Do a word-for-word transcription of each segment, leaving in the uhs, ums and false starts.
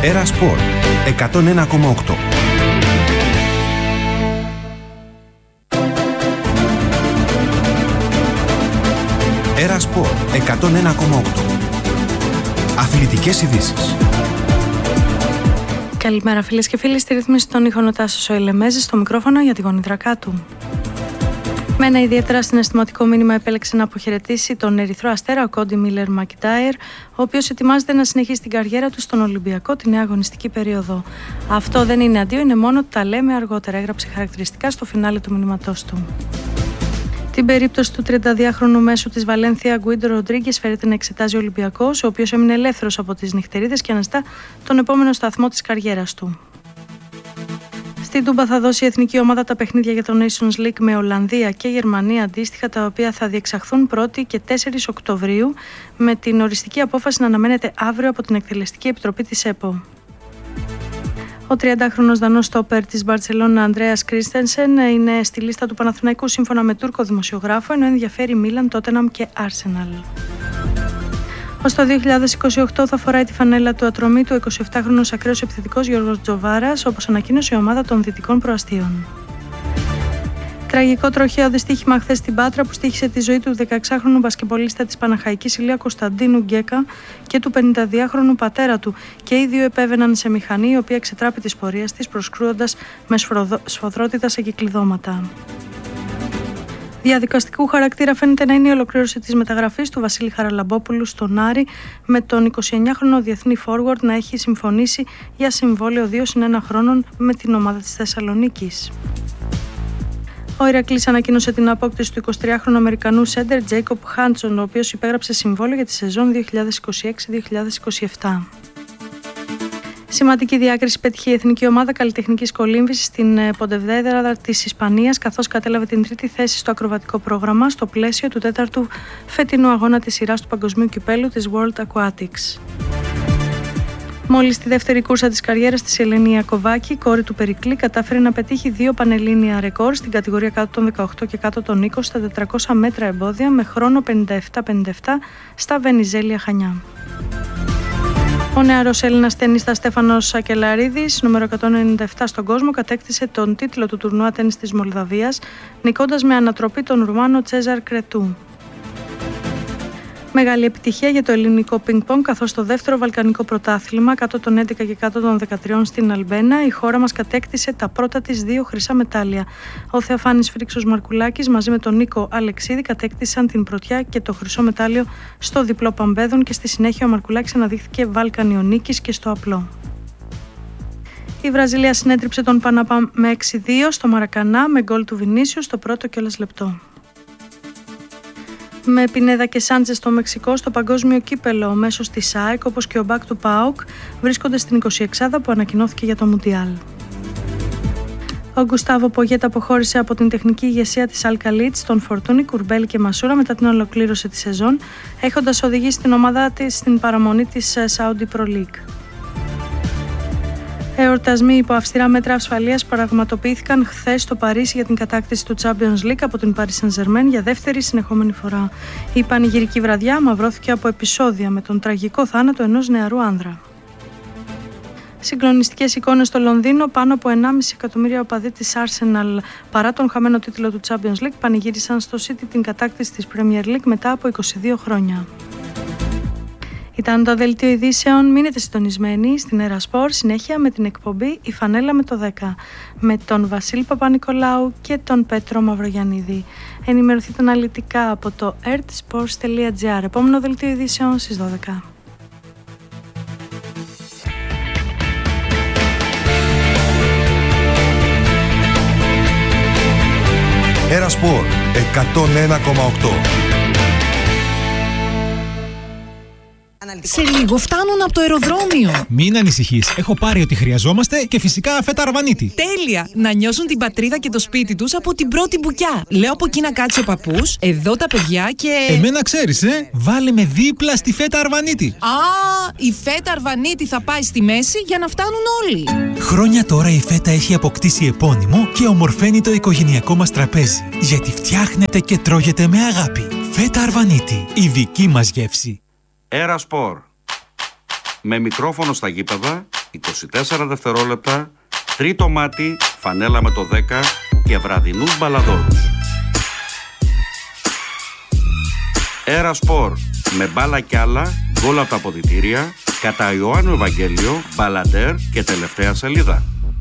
Έρα Σπορ εκατόν ένα κόμμα οκτώ. Έρα Σπορ εκατόν ένα κόμμα οκτώ. Αθλητικές ειδήσεις. Καλημέρα φίλες και φίλοι, στη ρύθμιση των ήχων ο Τάσος ο Ελεμέζης, στο μικρόφωνο για τη γονιδρακά του. Με ένα ιδιαίτερα συναισθηματικό μήνυμα επέλεξε να αποχαιρετήσει τον Ερυθρό Αστέρα ο Κόντι Μίλερ Μακιντάιρ, ο οποίος ετοιμάζεται να συνεχίσει την καριέρα του στον Ολυμπιακό τη νέα αγωνιστική περίοδο. Αυτό δεν είναι αντίο, είναι μόνο τα λέμε αργότερα, έγραψε χαρακτηριστικά στο φινάλε του μηνύματός του. Την περίπτωση του τριανταδυάχρονου μέσου της Βαλένθια Γκουίντο Ροντρίγκες φέρεται να εξετάζει ο Ολυμπιακός, ο οποίος έμεινε ελεύθερος από τις νυχτερίδες και αναζητά τον επόμενο σταθμό της καριέρας του. Στην Τούμπα θα δώσει η εθνική ομάδα τα παιχνίδια για το Nations League με Ολλανδία και Γερμανία αντίστοιχα, τα οποία θα διεξαχθούν πρώτη και τέσσερις Οκτωβρίου, με την οριστική απόφαση να αναμένεται αύριο από την Εκτελεστική Επιτροπή της ΕΠΟ. Ο τριαντάχρονος Δανός στόπερ της Μπαρτσελόνα Ανδρέας Κρίστενσεν είναι στη λίστα του Παναθηναϊκού σύμφωνα με Τούρκο δημοσιογράφο, ενώ ενδιαφέρει Μίλαν, Τότεναμ και Άρσεναλ. Ως το δύο χιλιάδες είκοσι οκτώ θα φοράει τη φανέλα του Ατρωμίτου ο εικοσιεπτάχρονος ακραίος επιθετικός Γιώργος Τζοβάρας, όπως ανακοίνωσε η ομάδα των Δυτικών Προαστίων. Τραγικό τροχαίο δυστύχημα χθες στην Πάτρα που στοίχισε τη ζωή του δεκαεξάχρονου μπασκετμπολίστα της Παναχαϊκής Ηλία Κωνσταντίνου Γκέκα και του πενηνταδυάχρονου πατέρα του, και οι δύο επέβαιναν σε μηχανή η οποία ξετράπη της πορείας της προσκρούοντας με σφοδρότητα σε κυκλειδώματα. Διαδικαστικού χαρακτήρα φαίνεται να είναι η ολοκλήρωση της μεταγραφής του Βασίλη Χαραλαμπόπουλου στον Άρη, με τον εικοσιεννιάχρονο διεθνή forward να έχει συμφωνήσει για συμβόλαιο δύο συν ένα χρόνων με την ομάδα της Θεσσαλονίκης. Ο Ηρακλής ανακοίνωσε την απόκτηση του εικοσιτριάχρονου Αμερικανού σέντερ Τζέικοπ Χάντσον, ο οποίος υπέγραψε συμβόλαιο για τη σεζόν δύο χιλιάδες είκοσι έξι δύο χιλιάδες είκοσι επτά. Σημαντική διάκριση πέτυχε η εθνική ομάδα καλλιτεχνικής κολύμβησης στην Ποντεβδέδερα της Ισπανίας, καθώς κατέλαβε την τρίτη θέση στο ακροβατικό πρόγραμμα στο πλαίσιο του τέταρτου φετινού αγώνα της σειράς του Παγκοσμίου Κυπέλου της World Aquatics. Μόλις στη δεύτερη κούρσα της καριέρας της, η Ελένη Ιακωβάκη, κόρη του Περικλή, κατάφερε να πετύχει δύο πανελλήνια ρεκόρ στην κατηγορία κάτω των δεκαοκτώ και κάτω των είκοσι στα τετρακόσια μέτρα εμπόδια, με χρόνο πενήντα επτά πενήντα επτά στα Βενιζέλια Χανιά. Ο νεαρός Έλληνας τέννιστας Στέφανος Σακελαρίδης, νούμερο εκατόν ενενήντα επτά στον κόσμο, κατέκτησε τον τίτλο του τουρνουά τέννις της Μολδαβίας, νικώντας με ανατροπή τον Ρουμάνο Τσέζαρ Κρετού. Μεγάλη επιτυχία για το ελληνικό πινκ-πονγκ, καθώς το δεύτερο βαλκανικό πρωτάθλημα κάτω των έντεκα και κάτω των δεκατρία στην Αλμπένα, η χώρα μας κατέκτησε τα πρώτα της δύο χρυσά μετάλλια. Ο Θεοφάνης Φρίξος Μαρκουλάκης μαζί με τον Νίκο Αλεξίδη κατέκτησαν την πρωτιά και το χρυσό μετάλλιο στο διπλό παμπέδων, και στη συνέχεια ο Μαρκουλάκης αναδείχθηκε βαλκανιονίκης και στο απλό. Η Βραζιλία συνέτριψε τον Παναπά με έξι δύο στο Μαρακανά, με γκολ του Βινίσιου στο πρώτο κιόλας λεπτό. Με Πινέδα και Σάντζες στο Μεξικό στο παγκόσμιο κύπελο, ο μέσος της ΑΕΚ όπως και ο μπακ του ΠΑΟΚ βρίσκονται στην εικοσιεξάδα που ανακοινώθηκε για το Μουντιάλ. Ο Γκουστάβο Πογέτα αποχώρησε από την τεχνική ηγεσία της Αλκαλίτς, τον Φορτούνη, Κουρμπέλη και Μασούρα μετά την ολοκλήρωση της σεζόν, έχοντας οδηγήσει την ομάδα της στην παραμονή της Saudi Pro League. Εορτασμοί υπό αυστηρά μέτρα ασφαλείας πραγματοποιήθηκαν χθες στο Παρίσι για την κατάκτηση του Champions League από την Paris Saint-Germain για δεύτερη συνεχόμενη φορά. Η πανηγυρική βραδιά μαυρώθηκε από επεισόδια με τον τραγικό θάνατο ενός νεαρού άνδρα. Συγκλονιστικές εικόνες στο Λονδίνο, πάνω από ενάμιση εκατομμύρια οπαδοί της Arsenal, παρά τον χαμένο τίτλο του Champions League, πανηγύρισαν στο City την κατάκτηση της Premier League μετά από είκοσι δύο χρόνια. Ήταν το δελτίο ειδήσεων. Μείνετε συντονισμένοι στην Έρα Σπορ, συνέχεια με την εκπομπή «Η Φανέλα με το δέκα» με τον Βασίλη Παπα-Νικολάου και τον Πέτρο Μαυρογιαννίδη. Ενημερωθείτε αναλυτικά από το ertsports τελεία gr. Επόμενο δελτίο ειδήσεων στις δώδεκα. Έρα Σπορ εκατόν ένα κόμμα οκτώ. Σε λίγο φτάνουν από το αεροδρόμιο. Μην ανησυχείς, έχω πάρει ό,τι χρειαζόμαστε και φυσικά φέτα αρβανίτη. Τέλεια! Να νιώσουν την πατρίδα και το σπίτι τους από την πρώτη μπουκιά. Λέω από εκεί να κάτσει ο παππούς, εδώ τα παιδιά και... Εμένα ξέρεις, ε! Βάλε με δίπλα στη φέτα αρβανίτη. Α, η φέτα αρβανίτη θα πάει στη μέση για να φτάνουν όλοι. Χρόνια τώρα η φέτα έχει αποκτήσει επώνυμο και ομορφαίνει το οικογενειακό μας τραπέζι. Γιατί φτιάχνεται και τρώγεται με αγάπη. Φέτα αρβανίτη, η δική μας γεύση. Έρα Σπορ. Με μικρόφωνο στα γήπεδα, είκοσι τέσσερα δευτερόλεπτα, τρίτο μάτι, φανέλα με το δέκα και βραδινούς μπαλαδόρους. Έρα Σπορ με μπάλα κι άλλα, γκολ από τα αποδυτήρια, κατά Ιωάννου Ευαγγέλιο, μπαλαντέρ και τελευταία σελίδα.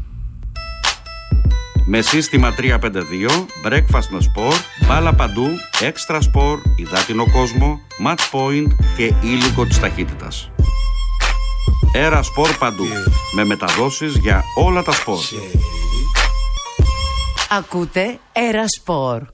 Με σύστημα τρία πέντε δύο, breakfast με σπορ, μπάλα παντού, έξτρα σπορ, υδάτινο κόσμο, match point και ήλικο της ταχύτητας. Έρα Σπορ παντού, με μεταδόσεις για όλα τα σπορ. Ακούτε Έρα Σπορ.